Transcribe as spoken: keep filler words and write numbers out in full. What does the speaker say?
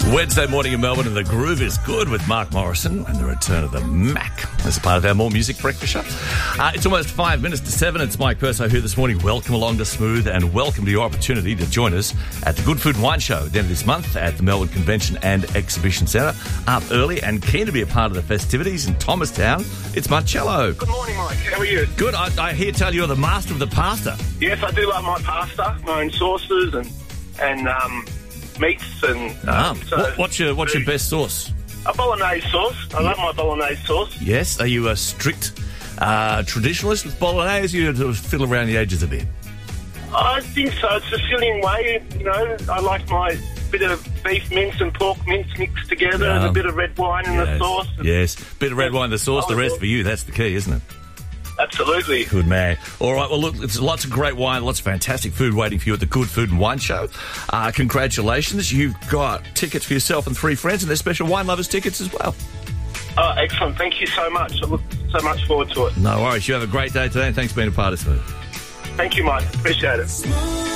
Wednesday morning in Melbourne, and the groove is good with Mark Morrison and the return of the Mac as a part of our More Music Breakfast Show. Uh, it's almost five minutes to seven. It's Mike Perso here this morning. Welcome along to Smooth, and welcome to your opportunity to join us at the Good Food and Wine Show at the end of this month at the Melbourne Convention and Exhibition Centre. Up early and keen to be a part of the festivities in Thomastown, it's Marcello. Good morning, Mike. How are you? Good. I, I hear tell you're the master of the pasta. Yes, I do love my pasta, my own sauces and and um, meats and. Ah, um, so what, what's your what's your best sauce? A bolognese sauce. I love my bolognese sauce. Yes. Are you a strict uh, traditionalist with bolognese? Or you fiddle around the edges a bit? I think so. It's a filling way. You know, I like my bit of beef mince and pork mince mixed together, Um, and a bit of red wine in yes, the sauce. Yes, bit of red wine in the sauce. The rest for you. That's the key, isn't it? Absolutely. Good man. All right, well, look, there's lots of great wine, lots of fantastic food waiting for you at the Good Food and Wine Show. Uh, congratulations. You've got tickets for yourself and three friends, and there's special wine lovers tickets as well. Oh, excellent. Thank you so much. I look so much forward to it. No worries. You have a great day today, and thanks for being a part of Smooth. Thank you, Mike. Appreciate it.